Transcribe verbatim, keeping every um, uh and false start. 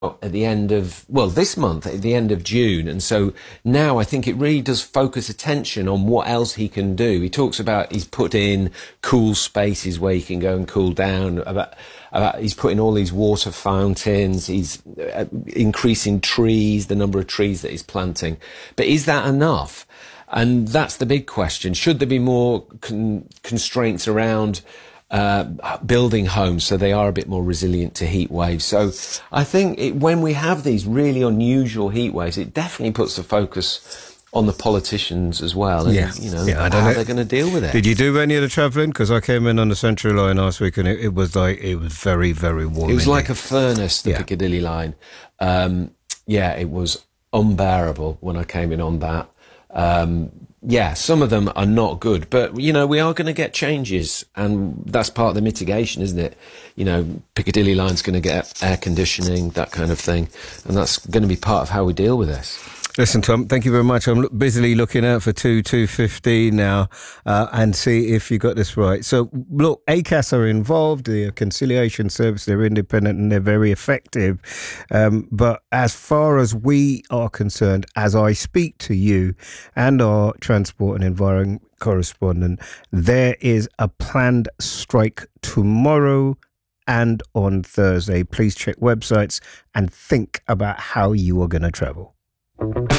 at the end of, well, this month, at the end of June. And so now I think it really does focus attention on what else he can do. He talks about, he's put in cool spaces where you can go and cool down, about, about he's putting all these water fountains, he's uh, increasing trees, the number of trees that he's planting. But is that enough? And that's the big question. Should there be more con- constraints around Uh, building homes so they are a bit more resilient to heat waves? So I think it, when we have these really unusual heat waves, it definitely puts the focus on the politicians as well. And, yeah. you know, yeah, I don't how know. they're going to deal with it. Did you do any of the travelling? Because I came in on the Central Line last week and it, it was like, it was very, very warm. It was indeed. like a furnace, the yeah. Piccadilly line. Um, yeah, it was unbearable when I came in on that. Um, Yeah, some of them are not good, but, you know, we are going to get changes, and that's part of the mitigation, isn't it? You know, Piccadilly Line's going to get air conditioning, that kind of thing, and that's going to be part of how we deal with this. Listen, Tom, thank you very much. I'm busily looking out for two two fifteen now uh, and see if you got this right. So, look, A C A S are involved, the conciliation service, they're independent and they're very effective. Um, but as far as we are concerned, as I speak to you and our transport and environment correspondent, there is a planned strike tomorrow and on Thursday. Please check websites and think about how you are going to travel.